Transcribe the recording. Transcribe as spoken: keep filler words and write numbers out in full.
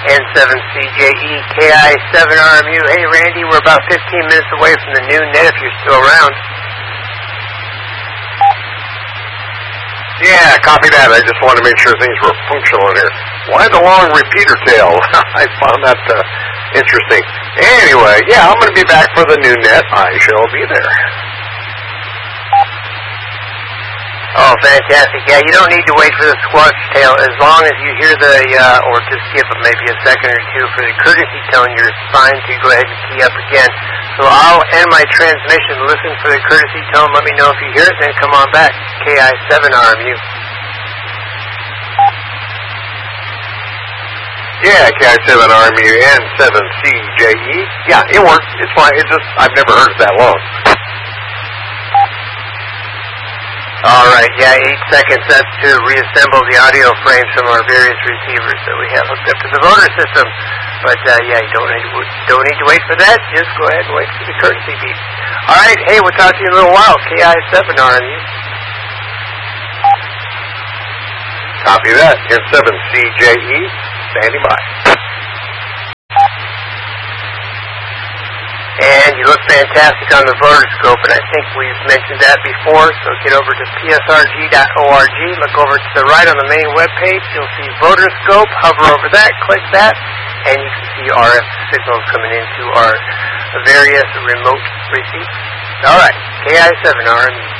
N seven C J E, K I seven R M U. Hey, Randy, we're about fifteen minutes away from the noon net if you're still around. Yeah, copy that. I just wanted to make sure things were functional in here. Why the long repeater tail? I found that uh, interesting. Anyway, yeah, I'm going to be back for the noon net. I shall be there. Oh, fantastic. Yeah, you don't need to wait for the squash tail. As long as you hear the, uh, or just give it maybe a second or two for the courtesy tone, you're fine to go ahead and key up again. So I'll end my transmission, listen for the courtesy tone, let me know if you hear it, then come on back. K I seven R M U. Yeah, K I seven R M U and seven C J E. Yeah, it works. It's fine. It's just, I've never heard it that long. All right, yeah, eight seconds. That's to reassemble the audio frames from our various receivers that we have hooked up to the voter system. But, uh, yeah, you don't need, to, don't need to wait for that. Just go ahead and wait for the courtesy beep. All right, hey, we'll talk to you in a little while. K I seven R M U. Copy that. N seven C J E, standing by. And you look fantastic on the Voterscope, and I think we've mentioned that before, so get over to P S R G dot org, look over to the right on the main webpage, you'll see Voterscope, hover over that, click that, and you can see R F signals coming into our various remote receivers. All right, K I seven R M U.